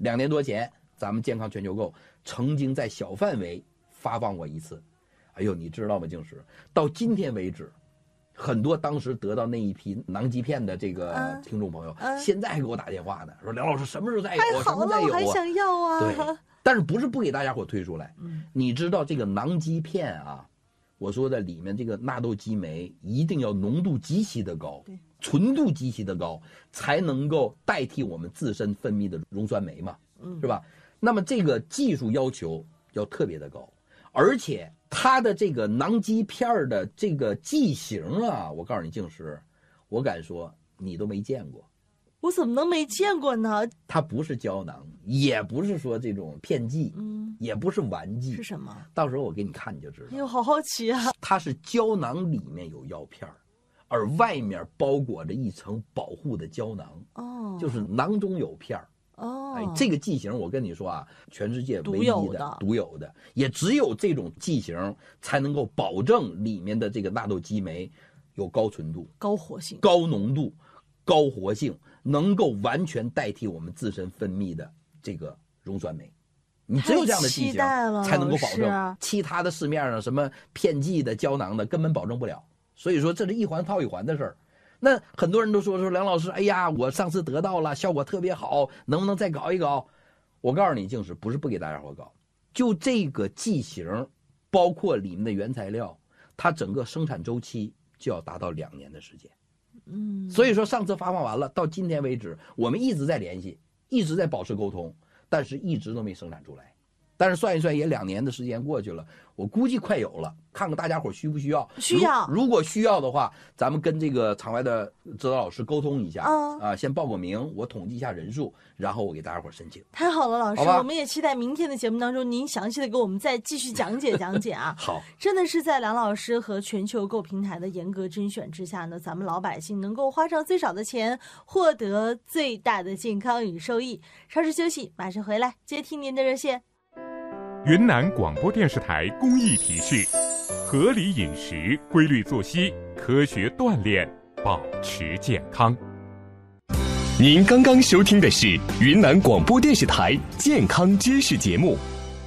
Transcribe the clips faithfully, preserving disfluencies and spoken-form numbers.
两年多前，咱们健康全球购曾经在小范围发放过一次。哎呦，你知道吗？静石，到今天为止，很多当时得到那一批囊基片的这个听众朋友，啊啊、现在还给我打电话呢，说梁老师什么时候再有？ 太好了， 什么再有啊？ 我还想要啊！ 对，但是不是不给大家伙推出来？ 嗯， 你知道这个囊基片啊？我说的里面这个纳豆激酶一定要浓度极其的高，纯度极其的高，才能够代替我们自身分泌的溶酸酶嘛， 嗯， 是吧？那么这个技术要求要特别的高，而且它的这个囊基片的这个剂型啊，我告诉你，静石，我敢说你都没见过。 我怎么能没见过呢？ 它不是胶囊，也不是说这种片剂， 嗯， 也不是丸剂， 是什么？ 到时候我给你看你就知道。 哎呦，好好奇啊！ 它是胶囊里面有药片，而外面包裹着一层保护的胶囊， 哦， 就是囊中有片哦， 哎，这个剂型我跟你说啊，全世界唯一的、 独有的， 独有的，也只有这种剂型才能够保证里面的这个纳豆激酶有高纯度、 高活性、 高浓度、高活性，能够完全代替我们自身分泌的这个溶酸酶。你只有这样的剂型才能够保证，其他的市面上什么片剂的、胶囊的根本保证不了。所以说这是一环套一环的事儿。那很多人都说说梁老师，哎呀，我上次得到了，效果特别好，能不能再搞一搞？我告诉你，静石不是不给大家伙搞，就这个剂型，包括里面的原材料，它整个生产周期就要达到两年的时间。 嗯， 所以说上次发放完了，到今天为止，我们一直在联系，一直在保持沟通，但是一直都没生产出来。但是算一算也两年的时间过去了，我估计快有了，看看大家伙需不需要。 需要， 如果需要的话，咱们跟这个场外的指导老师沟通一下， 啊， 啊，先报个名，我统计一下人数，然后我给大家伙申请。 太好了，老师， 我们也期待明天的节目当中您详细的给我们再继续讲解讲解啊。 好， 真的是在梁老师和全球购平台的严格甄选之下呢，咱们老百姓能够花上最少的钱，获得最大的健康与收益。稍事休息，马上回来接听您的热线。 云南广播电视台公益提示：合理饮食、规律作息、科学锻炼，保持健康。 您刚刚收听的是云南广播电视台健康知识节目。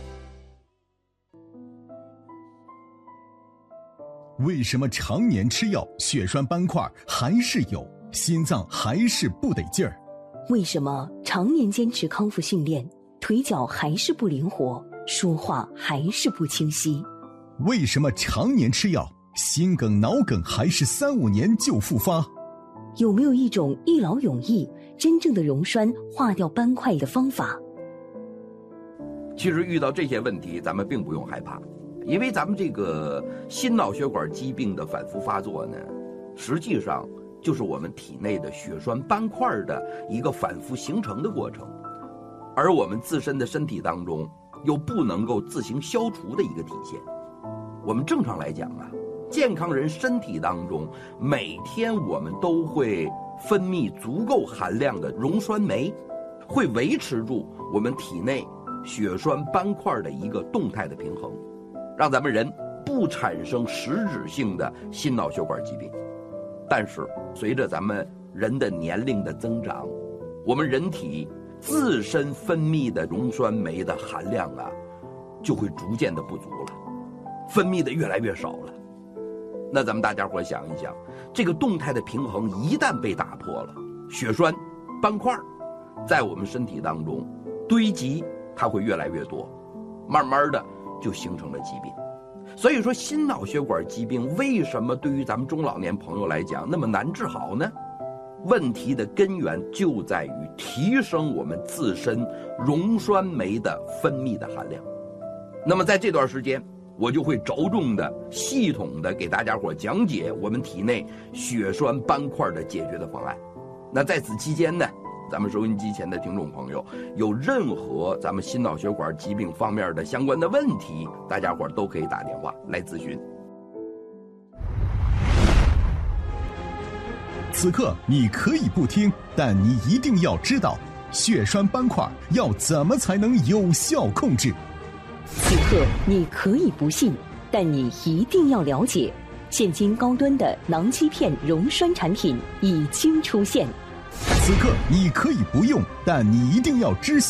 为什么常年吃药，血栓斑块还是有，心脏还是不得劲儿？ 为什么常年坚持康复训练，腿脚还是不灵活，说话还是不清晰？ 为什么常年吃药，心梗、脑梗还是三五年就复发？ 有没有一种一劳永逸、真正的溶栓化掉斑块的方法？ 其实遇到这些问题，咱们并不用害怕，因为咱们这个心脑血管疾病的反复发作呢，实际上就是我们体内的血栓斑块的一个反复形成的过程，而我们自身的身体当中又不能够自行消除的一个体现。我们正常来讲啊，健康人身体当中每天我们都会分泌足够含量的溶酸酶，会维持住我们体内血栓斑块的一个动态的平衡，让咱们人不产生实质性的心脑血管疾病。但是随着咱们人的年龄的增长，我们人体自身分泌的溶酸酶的含量啊，就会逐渐的不足了，分泌的越来越少了。那咱们大家伙想一想，这个动态的平衡一旦被打破了，血栓斑块在我们身体当中堆积，它会越来越多，慢慢的就形成了疾病。所以说心脑血管疾病为什么对于咱们中老年朋友来讲那么难治好呢？问题的根源就在于提升我们自身溶酸酶的分泌的含量。那么在这段时间，我就会着重的、系统的给大家伙讲解我们体内血栓斑块的解决的方案。那在此期间呢，咱们收音机前的听众朋友有任何咱们心脑血管疾病方面的相关的问题，大家伙都可以打电话来咨询。 此刻你可以不听，但你一定要知道，血栓斑块要怎么才能有效控制。 此刻你可以不信，但你一定要了解，现今高端的囊基片溶栓产品已经出现。 此刻你可以不用，但你一定要知晓。